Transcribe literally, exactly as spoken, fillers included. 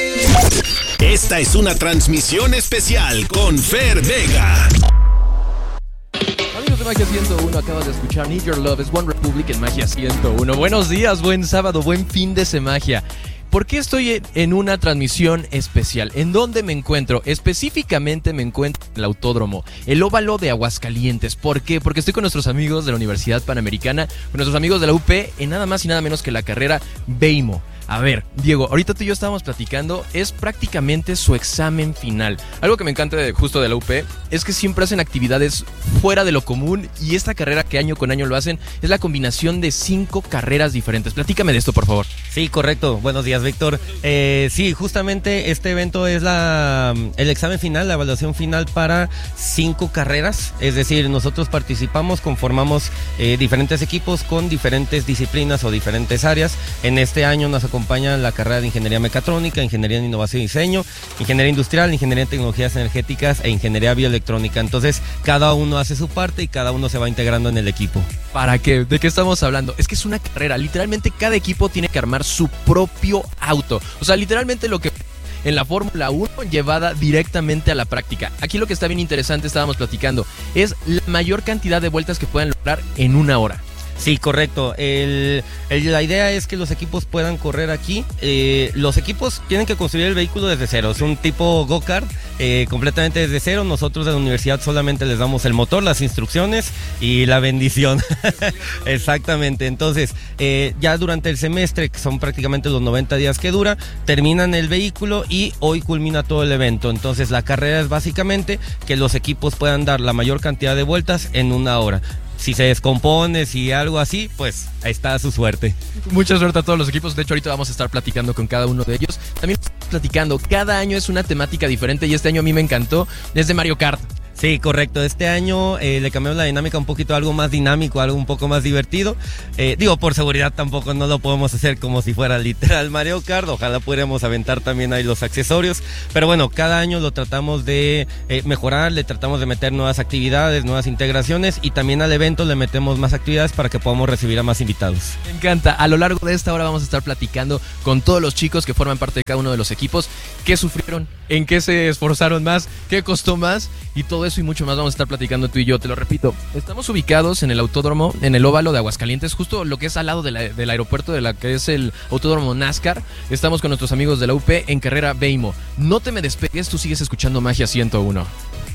Esta es una transmisión especial con Fer Vega. Amigos de Magia ciento uno, acabas de escuchar Need Your Love, es One Republic en Magia ciento uno. Buenos días, buen sábado, buen fin de semana. ¿Por qué estoy en una transmisión especial? ¿En dónde me encuentro? Específicamente me encuentro en el Autódromo, el Óvalo de Aguascalientes. ¿Por qué? Porque estoy con nuestros amigos de la Universidad Panamericana, con nuestros amigos de la U P, en nada más y nada menos que la carrera BEIMO. A ver, Diego, ahorita tú y yo estábamos platicando, es prácticamente su examen final. Algo que me encanta de, justo de la U P es que siempre hacen actividades fuera de lo común, y esta carrera que año con año lo hacen es la combinación de cinco carreras diferentes. Platícame de esto, por favor. Sí, correcto. Buenos días, Víctor. Eh, sí, justamente este evento es la el examen final, la evaluación final para cinco carreras. Es decir, nosotros participamos, conformamos eh, diferentes equipos con diferentes disciplinas o diferentes áreas. En este año nos acompaña la carrera de Ingeniería Mecatrónica, Ingeniería en Innovación y Diseño, Ingeniería Industrial, Ingeniería en Tecnologías Energéticas e Ingeniería Bioelectrónica. Entonces, cada uno hace su parte y cada uno se va integrando en el equipo. ¿Para qué? ¿De qué estamos hablando? Es que es una carrera, literalmente cada equipo tiene que armar su propio auto. O sea, literalmente lo que en la Fórmula uno llevada directamente a la práctica. Aquí lo que está bien interesante, estábamos platicando, es la mayor cantidad de vueltas que puedan lograr en una hora. Sí, correcto. El, el, la idea es que los equipos puedan correr aquí. Eh, los equipos tienen que construir el vehículo desde cero. Es un tipo go-kart, eh, completamente desde cero. Nosotros de la universidad solamente les damos el motor, las instrucciones y la bendición. Exactamente. Entonces, eh, ya durante el semestre, que son prácticamente los noventa días que dura, terminan el vehículo y hoy culmina todo el evento. Entonces, la carrera es básicamente que los equipos puedan dar la mayor cantidad de vueltas en una hora. Si se descompone, si algo así, pues ahí está su suerte. Mucha suerte a todos los equipos. De hecho, ahorita vamos a estar platicando con cada uno de ellos. También platicando, cada año es una temática diferente, y este año a mí me encantó, desde Mario Kart. Sí, correcto. Este año eh, le cambiamos la dinámica un poquito a algo más dinámico, algo un poco más divertido. Eh, digo, por seguridad tampoco no lo podemos hacer como si fuera literal Mario Kart. Ojalá pudiéramos aventar también ahí los accesorios. Pero bueno, cada año lo tratamos de eh, mejorar, le tratamos de meter nuevas actividades, nuevas integraciones, y también al evento le metemos más actividades para que podamos recibir a más invitados. Me encanta. A lo largo de esta hora vamos a estar platicando con todos los chicos que forman parte de cada uno de los equipos, qué sufrieron, en qué se esforzaron más, qué costó más, y todo eso y mucho más vamos a estar platicando tú y yo. Te lo repito, estamos ubicados en el Autódromo, en el Óvalo de Aguascalientes, justo lo que es al lado de la, del aeropuerto de la que es el Autódromo NASCAR. Estamos con nuestros amigos de la U P en carrera BEIMO. No te me despegues, tú sigues escuchando Magia ciento uno.